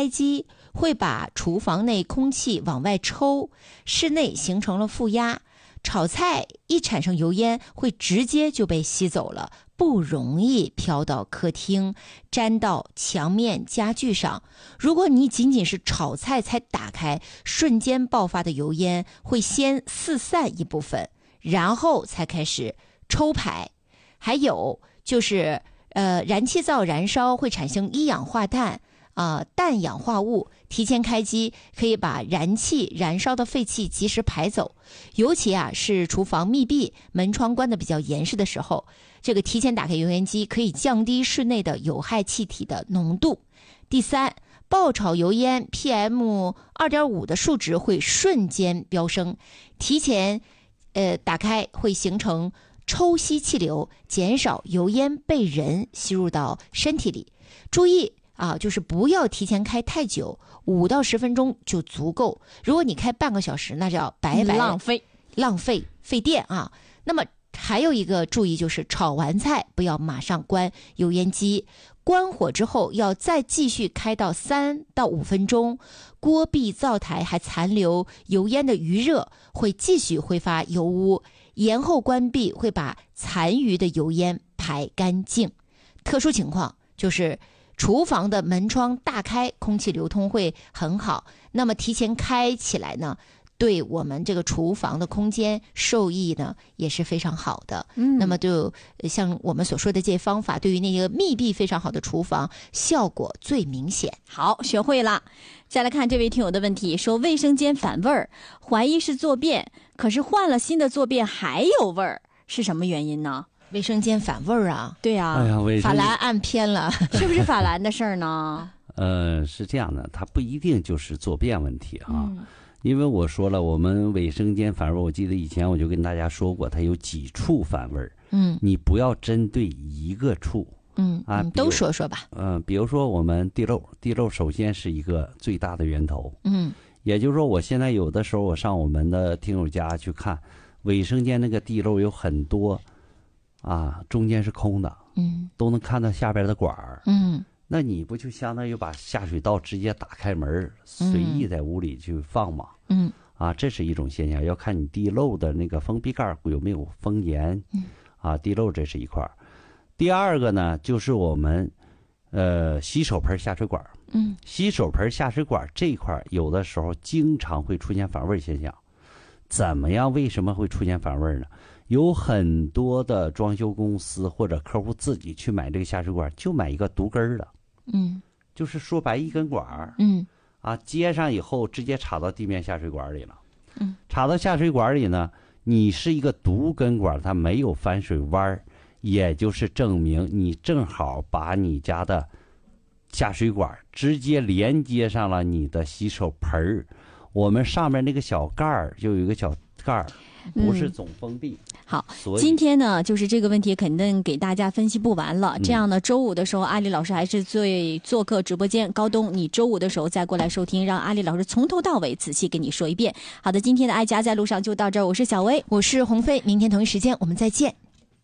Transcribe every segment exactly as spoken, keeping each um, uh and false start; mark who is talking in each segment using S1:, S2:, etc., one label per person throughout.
S1: 开机会把厨房内空气往外抽，室内形成了负压，炒菜一产生油烟会直接就被吸走了，不容易飘到客厅，粘到墙面家具上。如果你仅仅是炒菜才打开，瞬间爆发的油烟会先四散一部分，然后才开始抽排。还有就是呃，燃气灶燃烧会产生一氧化氮啊、呃、氮氧化物，提前开机可以把燃气燃烧的废气及时排走。尤其啊是厨房密闭，门窗关得比较严实的时候，这个提前打开油烟机可以降低室内的有害气体的浓度。第三，爆炒油烟 P M 二点五 的数值会瞬间飙升，提前呃打开会形成抽吸气流，减少油烟被人吸入到身体里。注意啊，就是不要提前开太久，五到十分钟就足够。如果你开半个小时，那就要白白
S2: 浪费
S1: 浪费费电啊。那么还有一个注意就是炒完菜不要马上关油烟机，关火之后要再继续开到三到五分钟，锅壁灶台还残留油烟的余热会继续挥发油污，延后关闭会把残余的油烟排干净。特殊情况就是厨房的门窗大开，空气流通会很好，那么提前开起来呢，对我们这个厨房的空间受益呢也是非常好的。嗯，那么就像我们所说的这些方法，对于那个密闭非常好的厨房效果最明显。
S2: 好，学会了。再来看这位听友的问题，说卫生间反味儿，怀疑是坐便，可是换了新的坐便还有味儿，是什么原因呢？
S1: 卫生间反味儿啊？
S2: 对啊，
S3: 哎呀，卫生
S1: 法兰按偏了，
S2: 是不是法兰的事儿呢？
S3: 呃，是这样的，它不一定就是坐便问题啊。
S2: 嗯，
S3: 因为我说了，我们卫生间反味，我记得以前我就跟大家说过，它有几处反味。
S1: 嗯，
S3: 你不要针对一个处。
S1: 嗯
S3: 啊，
S1: 都说说吧。
S3: 嗯、呃，比如说我们地漏，地漏首先是一个最大的源头。
S1: 嗯，
S3: 也就是说，我现在有的时候我上我们的听友家去看，卫生间那个地漏有很多，啊，中间是空的，
S1: 嗯，
S3: 都能看到下边的管儿。
S1: 嗯，
S3: 那你不就相当于把下水道直接打开门，随意在屋里去放吗？
S1: 嗯，
S3: 啊，这是一种现象，要看你地漏的那个封闭盖有没有封严。
S1: 嗯，
S3: 啊，地漏这是一块儿。第二个呢，就是我们呃洗手盆下水管。
S1: 嗯，
S3: 洗手盆下水管这一块有的时候经常会出现反味现象。怎么样？为什么会出现反味呢？有很多的装修公司或者客户自己去买这个下水管，就买一个独根的。
S1: 嗯，
S3: 就是说白一根管。
S1: 嗯，
S3: 啊，接上以后直接插到地面下水管里了。
S1: 嗯，
S3: 插到下水管里呢，你是一个独根管，它没有反水弯，也就是证明你正好把你家的下水管直接连接上了你的洗手盆。我们上面那个小盖儿就有一个小盖儿，不是总封闭。
S2: 嗯，好，今天呢，就是这个问题肯定给大家分析不完了。这样呢，周五的时候，阿里老师还是最做客直播间。高东，你周五的时候再过来收听，让阿里老师从头到尾仔细给你说一遍。好的，今天的爱家在路上就到这儿，我是小薇，
S1: 我是鸿飞，明天同一时间我们再见。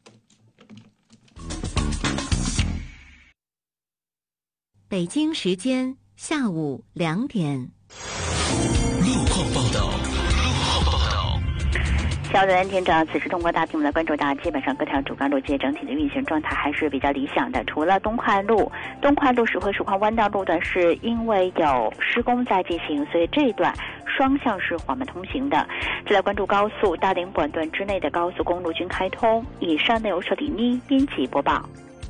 S4: 北京时间下午两点。
S5: 路况报道。
S6: 小的蓝天长，此时通过大屏幕来关注到，基本上各条主干路街整体的运行状态还是比较理想的。除了东快路，东快路石灰石矿弯道路段是因为有施工在进行，所以这一段双向是缓慢通行的。再来关注高速，大连管段之内的高速公路均开通。以上内容是李妮编辑播报。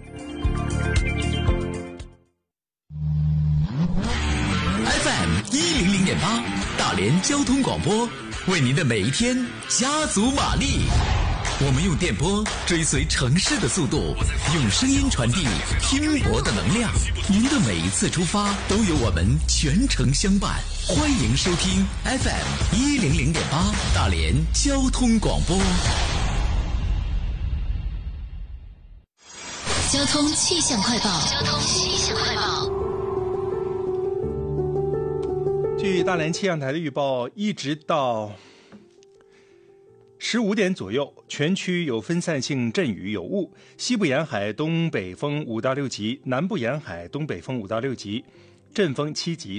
S5: F M 一零零点八，大连交通广播，为您的每一天加足马力。我们用电波追随城市的速度，用声音传递拼搏的能量。您的每一次出发都有我们全程相伴。欢迎收听 F M 一零零点八，大连交通广播。
S7: 交通气象快报。交通气象快报。
S8: 据大连气象台的预报，一直到十五点左右，全区有分散性阵雨有雾，西部沿海东北风五到六级，南部沿海东北风五到六级，阵风七级。